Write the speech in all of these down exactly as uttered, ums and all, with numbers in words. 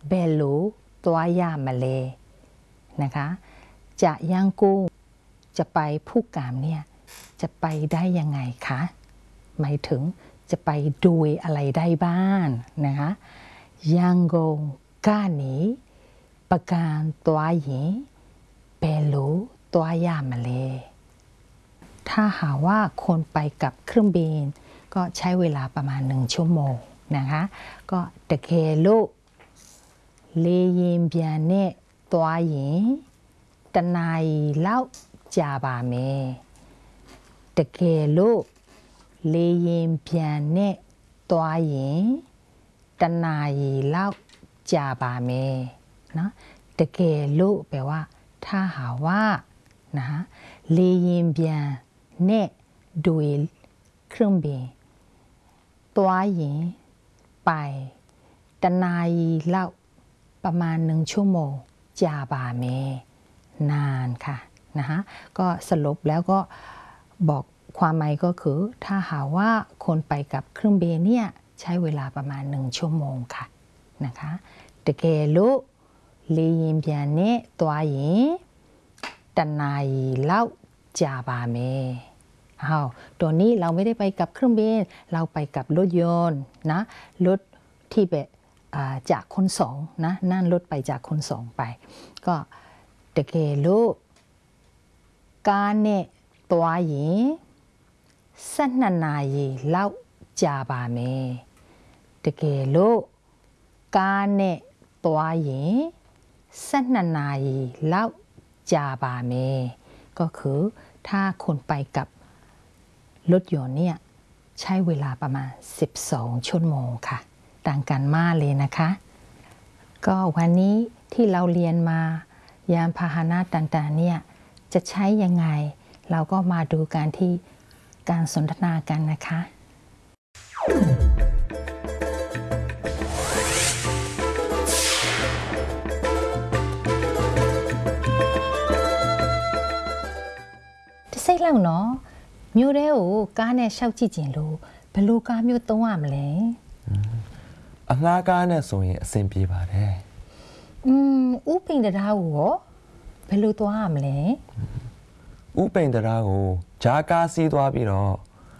เบลูตัวยามาเลนะคะจะยังกู้จะไปผู้กามเนี่ยจะไปได้ยังไงคะหมายถึงจะไปดูอะไรได้บ้างนะคะยังโกกานีประการตัวหญิงเบลูตัวยามาเลถ้าหาว่าคนไปกับเครื่องบินก็ใช้เวลาประมาณหนึ่งชั่วโมงนะคะก็ตะเคลุเลยินเบียนเนตัวหญิงตนายเล่าจาบาเมตะเคลุเลยินเบียนเนตัวหญิงตนายเล่าจาบาเมเนาะตะเคลุแปลว่าถ้าหาว่านะคะเลยินเบียนเนดูเครื่องบินตัวหญิงไปตนายเล่าประมาณหนึ่งชั่วโมงจาบาเมนานค่ะนะคะก็สรุปแล้วก็บอกความหมายก็คือถ้าหาว่าคนไปกับเครื่องบินเนี่ยใช้เวลาประมาณหนึ่งชั่วโมงค่ะนะคะตะเกลุลียินเบียนเนตัวหญิงตนายเล่าจาบาเมอ้าวตัวนี้เราไม่ได้ไปกับเครื่องบินเราไปกับรถยนต์นะรถที่แบบจากคนสองนะนั่นรถไปจากคนสองไปก็ตะเกลุกาเนตัวหญิงสันนายีเล่าจาบาเมตะเกลุกาเนตัวหญิงสันนายีเล่าจาบาเมก็คือถ้าคนไปกับรถยนต์เนี่ยใช้เวลาประมาณสิบสองชั่วโมงค่ะต่างกันมากเลยนะคะก็วันนี้ที่เราเรียนมายานพาหนะต่างๆเนี่ยจะใช้ยังไงเราก็มาดูการที่การสนทนากันนะคะจะใช่แล้วเนาะမျိုးတဲ့ကိုကားနဲ့ရှောက်ကြည့်ကျင်လို့ဘယ်လိုကားမျိုးသုံးရမလဲအငှားကားနဲ့ဆိုရင်အဆင်ပြေပါတယ်อืมဥပိန်တရားကိုရောဘယ်လိုသွားရမလဲဥပိန်တရားကိုဂျားကားစီးသွားပြီးတော့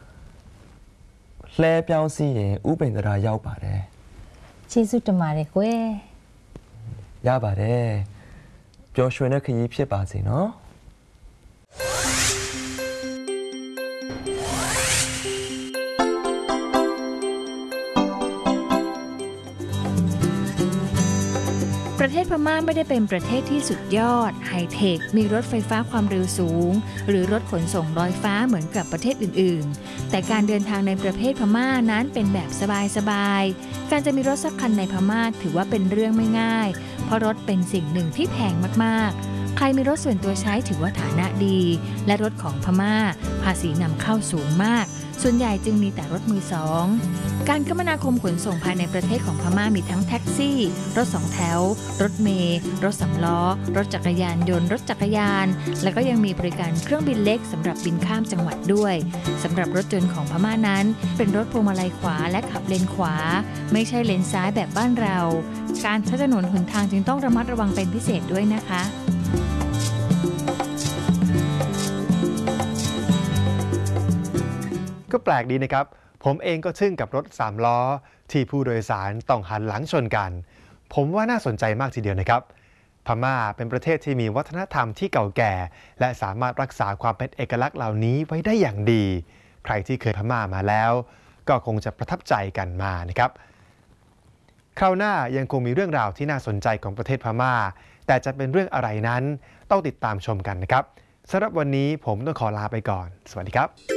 လှဲပြောင်းစီးရင်ဥပိန်တရားရောက်ပါတယ်ကျေးဇူးတင်ပါတယ်ကွယ်ရပါတယ်ပျော်ရွှင်တဲ့ခရီးဖြစ်ပါစေနော်ประเทศพม่าไม่ได้เป็นประเทศที่สุดยอดไฮเทคมีรถไฟฟ้าความเร็วสูงหรือรถขนส่งลอยฟ้าเหมือนกับประเทศอื่นๆแต่การเดินทางในประเทศพม่านั้นเป็นแบบสบายๆการจะมีรถสักคันในพม่าถือว่าเป็นเรื่องไม่ง่ายเพราะรถเป็นสิ่งหนึ่งที่แพงมากๆใครมีรถส่วนตัวใช้ถือว่าฐานะดีและรถของพม่าภาษีนำเข้าสูงมากส่วนใหญ่จึงมีแต่รถมือสองการคมนาคมขนส่งภายในประเทศของพม่ามีทั้งแท็กซี่รถสองแถวรถเมล์รถสำล้อรถจักรยานยนต์รถจักรยานและก็ยังมีบริการเครื่องบินเล็กสำหรับบินข้ามจังหวัดด้วยสำหรับรถยนต์ของพม่านั้นเป็นรถพวงมาลัยขวาและขับเลนขวาไม่ใช่เลนซ้ายแบบบ้านเราการใช้ถนนหนทางจึงต้องระมัดระวังเป็นพิเศษด้วยนะคะก็แปลกดีนะครับผมเองก็ทึ่งกับรถสามล้อที่ผู้โดยสารต้องหันหลังชนกันผมว่าน่าสนใจมากทีเดียวนะครับพม่าเป็นประเทศที่มีวัฒนธรรมที่เก่าแก่และสามารถรักษาความเป็นเอกลักษณ์เหล่านี้ไว้ได้อย่างดีใครที่เคยพม่ามาแล้วก็คงจะประทับใจกันมานะครับคราวหน้ายังคงมีเรื่องราวที่น่าสนใจของประเทศพม่าแต่จะเป็นเรื่องอะไรนั้นต้องติดตามชมกันนะครับสำหรับวันนี้ผมต้องขอลาไปก่อนสวัสดีครับ